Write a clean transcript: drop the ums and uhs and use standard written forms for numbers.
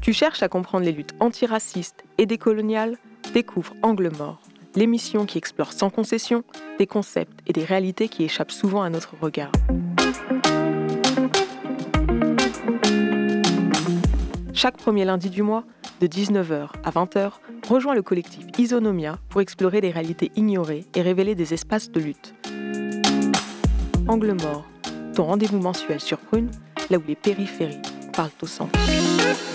Tu cherches à comprendre les luttes antiracistes et décoloniales? Découvre Angle mort, l'émission qui explore sans concession des concepts et des réalités qui échappent souvent à notre regard. Chaque premier lundi du mois, de 19h à 20h, rejoins le collectif Isonomia pour explorer des réalités ignorées et révéler des espaces de lutte. Angle mort, ton rendez-vous mensuel sur Prune, là où les périphéries parlent au centre.